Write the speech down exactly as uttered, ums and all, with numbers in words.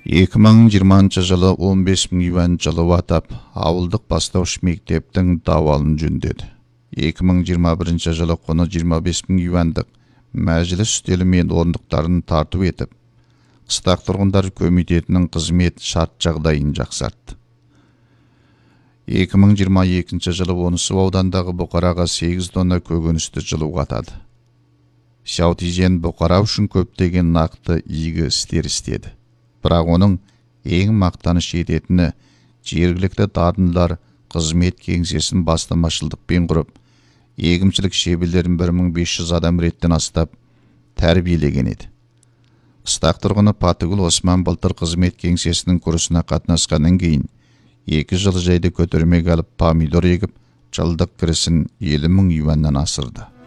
эки миң жыйырманчы жылы он беш миң юан жылып атап, ауылдық бастауыш мектептің давалын жөндеді. эки миң жыйырма биринчи жылы құны жыйырма беш миң юандық мәжіліс үстелі мен орындықтарын тарту етіп, қыстақ тұрғындар комитетінің қызмет шарт жағдайын жақсартты. эки миң жыйырма экинчи жылы Онысу аудандағы бұқараға сегиз тонна көкөністі жылуға атады. Шаутижен бұқара үшін көптеген нақты игі істер істеді. Бірақ оның ең мақтаныш ететіні жергілікті дарындылар қызмет кеңсесін бастамашылдықпен құрып, егіншілік шеберлерін бір мың бес жүз адам реттен астап тәрбиелеген еді. Қыстақ тұрғыны Патыгүл Осман былтыр қызмет кеңсесінің курсына қатынасқаннан кейін екі жыл жайды көтермек алып помидор егіп, жылдық кірісін елу мың юаннан асырды.